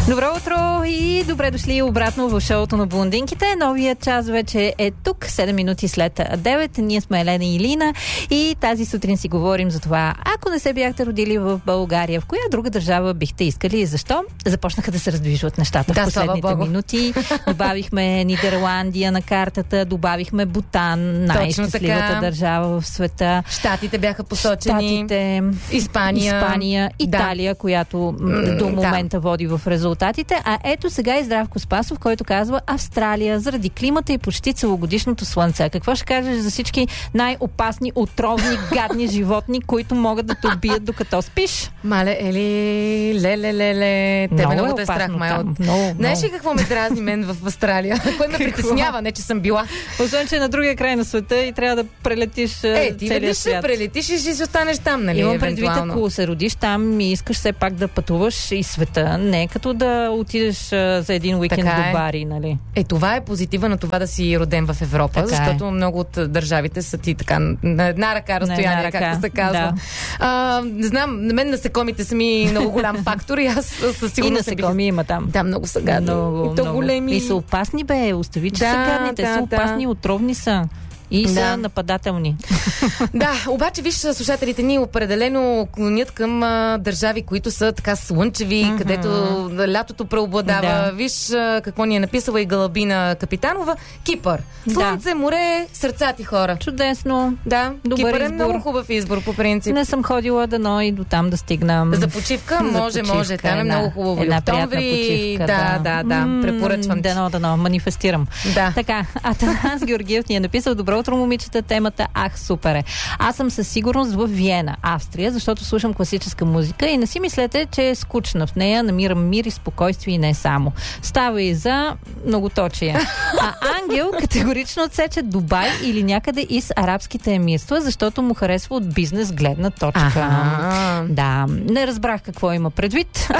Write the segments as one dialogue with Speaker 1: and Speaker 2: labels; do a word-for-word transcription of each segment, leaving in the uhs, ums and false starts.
Speaker 1: Добро утро и добре дошли обратно в шоуто на блондинките. Новият час вече е тук, седем минути след девет. Ние сме Елена и Лина и тази сутрин си говорим за това. Ако не се бяхте родили в България, в коя друга държава бихте искали и защо? Започнаха да се раздвижват нещата
Speaker 2: да,
Speaker 1: в последните минути. Добавихме Нидерландия на картата, добавихме Бутан, най-щастливата държава в света.
Speaker 2: Щатите бяха посочени.
Speaker 1: Щатите,
Speaker 2: Испания,
Speaker 1: Испания Италия,
Speaker 2: да.
Speaker 1: която до момента
Speaker 2: да.
Speaker 1: води в резултатите. А ето сега и Здравко Спасов, който казва Австралия заради климата и почти целогодишното слънце. Какво ще кажеш за всички най-опасни, отровни, гадни животни, които могат да те убият докато спиш?
Speaker 2: Мале, ели, леле, леле, тебе много, много те е страх, май. Знаеш ли какво ме дразни мен в Австралия? Кое ме притеснява, не че съм била.
Speaker 1: Освен, че е на другия край на света и трябва да прелетиш
Speaker 2: е, ти
Speaker 1: целия свят.
Speaker 2: Е, ти прелетиш и ще си останеш там, нали?
Speaker 1: Имам предвид, ако се родиш там и искаш все пак да пътуваш и света, не е като да отидеш а, за един уикенд
Speaker 2: така
Speaker 1: до
Speaker 2: е.
Speaker 1: Бари, нали?
Speaker 2: Е, това е позитива на това да си роден в Европа, така защото е. Много от държавите са ти така на една ръка разстояние, ръка. Както се казва. Да. А, не знам, на мен насекомите са ми много голям фактор и аз със сигурност...
Speaker 1: И насекоми бих... има там.
Speaker 2: Да, много са гадни.
Speaker 1: Много,
Speaker 2: и то
Speaker 1: много.
Speaker 2: големи.
Speaker 1: И са опасни, бе, остави, че
Speaker 2: да,
Speaker 1: са гадни. Те
Speaker 2: да,
Speaker 1: са опасни,
Speaker 2: да.
Speaker 1: отровни са. И да. са нападателни.
Speaker 2: Да, обаче виж, слушателите ни определено клонят към а, държави, които са така слънчеви, mm-hmm. където лятото преобладава. Да. Виж а, какво ни е написала и Галабина Капитанова. Кипър. Слънце, да. море, сърцати хора.
Speaker 1: Чудесно.
Speaker 2: Да,
Speaker 1: добър
Speaker 2: Кипър
Speaker 1: избор.
Speaker 2: е много хубав избор по принцип.
Speaker 1: Не съм ходила дано и до там да стигна.
Speaker 2: За почивка? Може,
Speaker 1: За почивка,
Speaker 2: може. Там е
Speaker 1: една,
Speaker 2: много хубаво.
Speaker 1: Една
Speaker 2: октомври,
Speaker 1: приятна почивка.
Speaker 2: Да, да, да. да. Препоръчвам.
Speaker 1: Дано, дано. Манифестирам.
Speaker 2: Да.
Speaker 1: Така, Атанас Георгиев ни е написал: добро утро, момичета, темата ах, супер е. Аз съм със сигурност в Виена, Австрия, защото слушам класическа музика и не си мислете, че е скучна. В нея намирам мир и спокойствие и не само. Става и за многоточие. А Ангел категорично отсече Дубай или някъде из арабските емирства, защото му харесва от бизнес гледна точка.
Speaker 2: Аха.
Speaker 1: Да, не разбрах какво има предвид.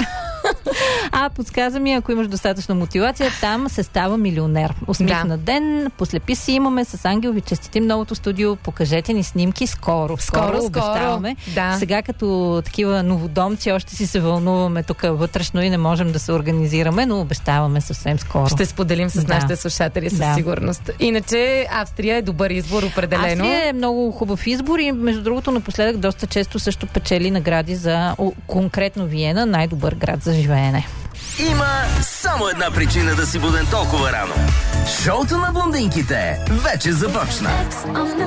Speaker 1: А подсказа ми, ако имаш достатъчно мотивация, там се става милионер. Усмихна да. ден, послепи си имаме с Ангел, ви честитим новото студио, покажете ни снимки скоро. Скоро, скоро обещаваме.
Speaker 2: Да.
Speaker 1: Сега като такива новодомци още си се вълнуваме тук вътрешно и не можем да се организираме, но обещаваме съвсем скоро.
Speaker 2: Ще споделим с
Speaker 1: да.
Speaker 2: нашите слушатели със да. сигурност. Иначе Австрия е добър избор, определено.
Speaker 1: Австрия е много хубав избор и между другото напоследък доста често също печели награди за конкретно Виена, най-добър град за живеене.
Speaker 3: Има само една причина да си буден толкова рано. Шоуто на блондинките вече започна.